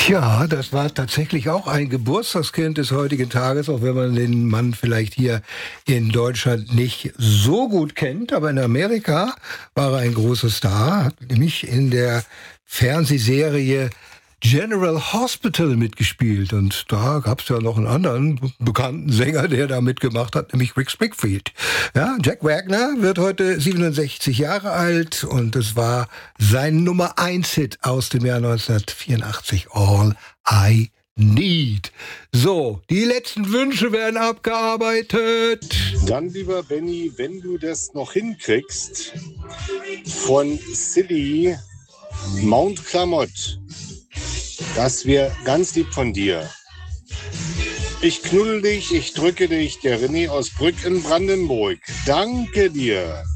Tja, das war tatsächlich auch ein Geburtstagskind des heutigen Tages, auch wenn man den Mann vielleicht hier in Deutschland nicht so gut kennt. Aber in Amerika war er ein großer Star, hat nämlich in der Fernsehserie General Hospital mitgespielt. Und da gab es ja noch einen anderen bekannten Sänger, der da mitgemacht hat, nämlich Rick Springfield. Ja, Jack Wagner wird heute 67 Jahre alt und es war sein Nummer-1-Hit aus dem Jahr 1984, All I Need. So, die letzten Wünsche werden abgearbeitet. Dann, lieber Benny, wenn du das noch hinkriegst, von Silly Mount Klamott. Das wäre ganz lieb von dir. Ich knuddel dich, ich drücke dich, der René aus Brück in Brandenburg. Danke dir.